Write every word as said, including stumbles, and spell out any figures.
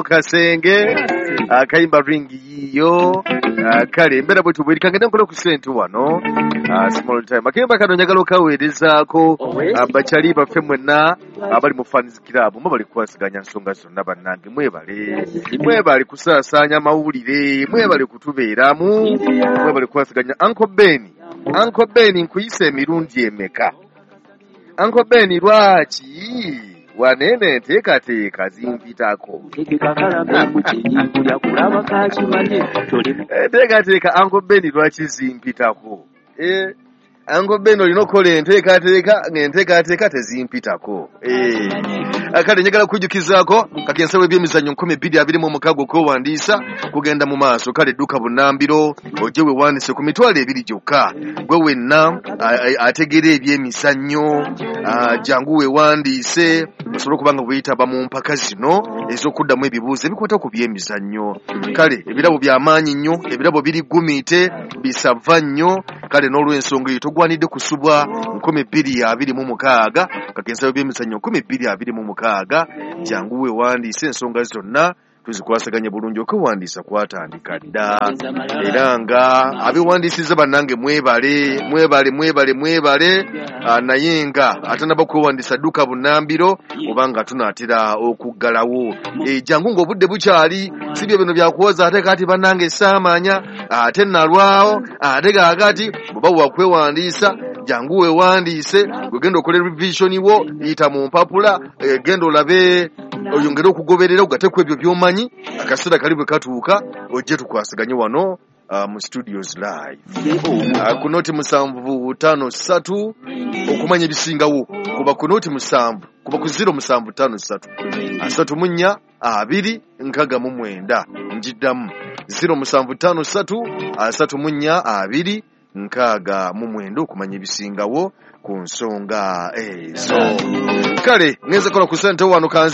kasenge akayimba ringi yiyo kale mbera bwe tubwiri kangenda nkola ku sente wano small time akayimba kano njagala okaweerezaako abachali baffe mwenna abali mu fans club mwe bali kuwasiganya nsonga zonna bannange mwebale mwebale kusaasaanya amawulire mwebale kutubeeramu mwebale kuwasiganya Uncle Ben Uncle Ben nkuyise emirundi emeka Uncle Ben lwaki wanene nteekateeka zimpitako nteekateeka Uncle Ben lwaki zimpitako eh Uncle Ben olina okola enteekateeka ng'enteekateeka tezimpitako eh kale njagala kujjukizaako kakensawo ebyemizannyo nkumi bbiri abiri mu mukaaga okwewandiisa kugenda mu maaso kale edduuka bunnambiro ojje weewandiise ku mitwalo ebiri gyokka gwe wenna ategeera ebyemizannyo jangu weewandiise osobola okubanga bweyitaba mu mpaka zino ez'okuddamu ebibuuzo ebikwata ku byemizannyo kale ebirabo by'amaanyi nnyo ebirabo biri gumiite bisava nnyo kale n'olw'ensonga eyo togwanidde kusubwa nkumi bbiri abiri mu mukaaga kakensawo by'emizannyo nkumi bbiri abiri mu mukaaga jangu weewandiise ensonga zonna tuzikwasaganye bulungi okwewandiisa kwatandika dda era nga abewandiisiza bannange mwebale mwebale mwebale mwebale naye nga atanaba kwewandiisa dduka bunnambiro obanga tunaatera okuggalawo jangu ng'obudde bukyali si byo bino byakuwoza ate kati bannange saamanya ate nalwawo ate gaagati bw'oba wakwewandiisa jangu weewandiise gwegenda okola revision wo yita mu mpapula genda olabe oyongere okugoberera ogateku ebyo by'omanyi akaseera kali bwe katuuka ojje tukwasiganye wano mu studios live ku noti musanvu tano ssatu okumanya ebisingawo kuba ku noti musanvu kuba ku zero musanvu tano ssatu asatu mu nnya abiri nkaga mu mwenda njiddamu zero musanvu tano ssatu asatu mu nnya abiri nkaaga mu mwenda okumanya ebisingawo ku nsonga ezo kale ngenze kola ku sente wano kanzi